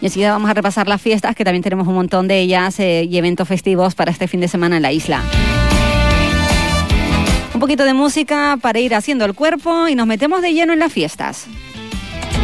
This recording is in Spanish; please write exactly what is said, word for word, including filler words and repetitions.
Y enseguida vamos a repasar las fiestas, que también tenemos un montón de ellas eh, y eventos festivos para este fin de semana en la isla. Un poquito de música para ir haciendo el cuerpo y nos metemos de lleno en las fiestas.